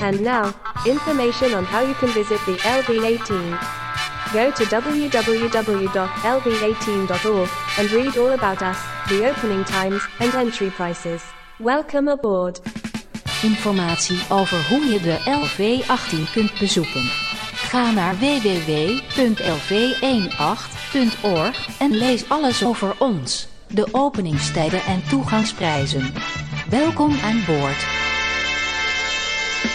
And now, information on how you can visit the LV18. Go to www.lv18.org and read all about us, the opening times and entry prices. Welcome aboard. Informatie over hoe je de LV18 kunt bezoeken. Ga naar www.lv18.org en lees alles over ons, de openingstijden en toegangsprijzen. Welkom aan boord.